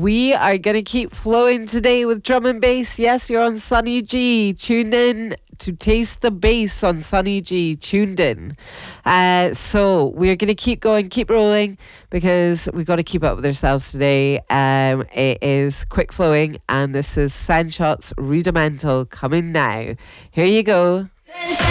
we are going to keep flowing today with drum and bass. Yes, you're on Sunny G. Tune in to taste the bass on Sunny G. Tuned in. So we're going to keep going, keep rolling, because we've got to keep up with ourselves today. It is quick flowing, and this is Sandshots Rudimental coming now. Here you go.